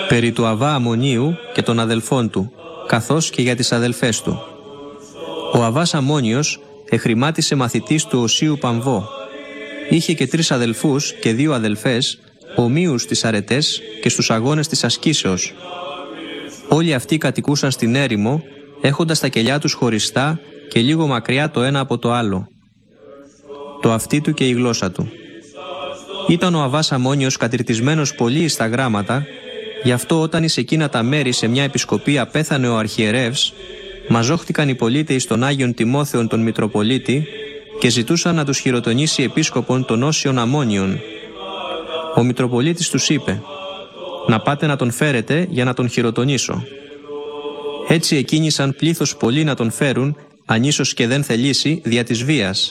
περί του Αβά Αμμονίου και των αδελφών του, καθώς και για τις αδελφές του. Ο Αβάς Αμμόνιος εχρημάτισε μαθητής του Οσίου Παμβό. Είχε και 3 αδελφούς και 2 αδελφές, ομοίους στις αρετές και στους αγώνες της ασκήσεως. Όλοι αυτοί κατοικούσαν στην έρημο, έχοντας τα κελιά τους χωριστά και λίγο μακριά το ένα από το άλλο. Το αυτί του και η γλώσσα του. Ήταν ο Αβάς Αμμόνιος κατηρτισμένος πολύ στα γράμματα, γι' αυτό όταν εις εκείνα τα μέρη σε μια επισκοπία πέθανε ο αρχιερεύς, μαζόχτηκαν οι πολίτες στον Άγιον Τιμόθεον τον Μητροπολίτη και ζητούσαν να τους χειροτονήσει επίσκοπον των Όσιων Αμμόνιων. Ο Μητροπολίτης τους είπε: «Να πάτε να τον φέρετε για να τον χειροτονήσω». Έτσι εκκίνησαν πλήθος πολλοί να τον φέρουν, αν ίσως και δεν θελήσει, δια της βίας.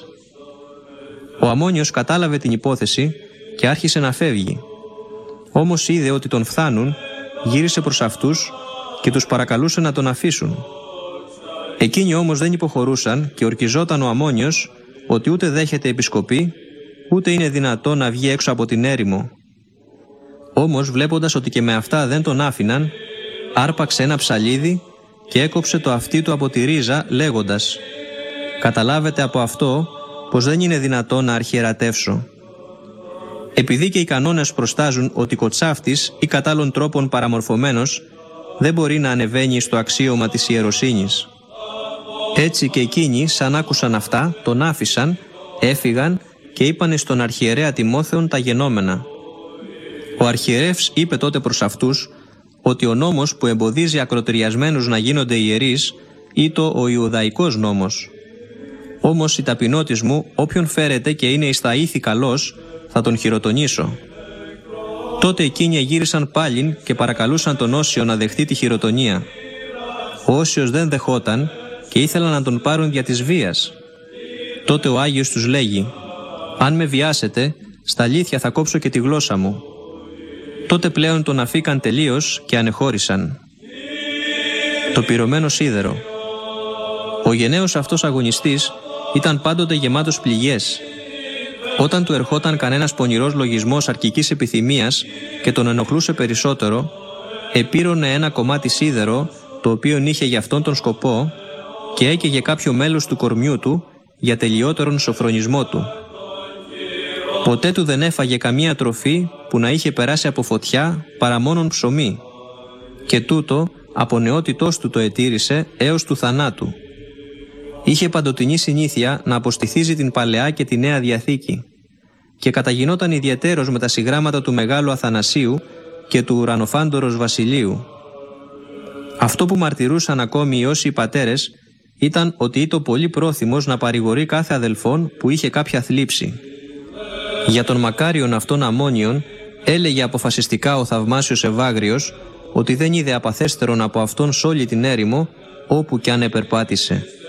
Ο Αμμόνιος κατάλαβε την υπόθεση και άρχισε να φεύγει. Όμως είδε ότι τον φθάνουν, γύρισε προς αυτούς και τους παρακαλούσε να τον αφήσουν. Εκείνοι όμως δεν υποχωρούσαν και ορκιζόταν ο Αμμόνιος ότι ούτε δέχεται επισκοπή, ούτε είναι δυνατό να βγει έξω από την έρημο. Όμως βλέποντας ότι και με αυτά δεν τον άφηναν, άρπαξε ένα ψαλίδι και έκοψε το αυτί του από τη ρίζα λέγοντας: «Καταλάβετε από αυτό πως δεν είναι δυνατό να αρχιερατεύσω». Επειδή και οι κανόνες προστάζουν ότι κοτσάφτης ή κατ' άλλων τρόπων παραμορφωμένος δεν μπορεί να ανεβαίνει στο αξίωμα της ιεροσύνης. Έτσι και εκείνοι, σαν άκουσαν αυτά, τον άφησαν, έφυγαν και είπανε στον αρχιερέα Τιμόθεον τα γενόμενα. Ο αρχιερεύς είπε τότε προς αυτούς ότι ο νόμος που εμποδίζει ακροτηριασμένους να γίνονται ιερείς ήτο ο Ιουδαϊκός νόμος. Όμως η ταπεινότης μου, όποιον φέρεται και είναι εις τα ήθη καλός, θα τον χειροτονήσω. Τότε εκείνοι γύρισαν πάλιν και παρακαλούσαν τον Όσιο να δεχτεί τη χειροτονία. Ο Όσιος δεν δεχόταν και ήθελαν να τον πάρουν δια της βίας. Τότε ο Άγιος τους λέγει: «Αν με βιάσετε, στα αλήθεια θα κόψω και τη γλώσσα μου». Τότε πλέον τον αφήκαν τελείως και ανεχώρησαν. Το πυρωμένο σίδερο. Ο γενναίος αυτός αγωνιστής ήταν πάντοτε γεμάτος πληγές. Όταν του ερχόταν κανένας πονηρός λογισμός αρκικής επιθυμίας και τον ενοχλούσε περισσότερο, επήρωνε ένα κομμάτι σίδερο, το οποίο είχε για αυτόν τον σκοπό, και έκαιγε κάποιο μέλος του κορμιού του για τελειότερον σοφρονισμό του. Ποτέ του δεν έφαγε καμία τροφή που να είχε περάσει από φωτιά παρά μόνον ψωμί, και τούτο από νεότητός του το ετήρησε έως του θανάτου. Είχε παντοτινή συνήθεια να αποστηθίζει την Παλαιά και τη Νέα Διαθήκη και καταγινόταν ιδιαιτέρως με τα συγγράμματα του Μεγάλου Αθανασίου και του Ουρανοφάντορος Βασιλείου. Αυτό που μαρτυρούσαν ακόμη οι όσοι πατέρες ήταν ότι ήτο πολύ πρόθυμος να παρηγορεί κάθε αδελφόν που είχε κάποια θλίψη. Για τον μακάριον αυτόν Αμμόνιον έλεγε αποφασιστικά ο θαυμάσιος Ευάγριος ότι δεν είδε απαθέστερον από αυτόν σ' όλη την έρημο όπου κι αν επερπάτησε.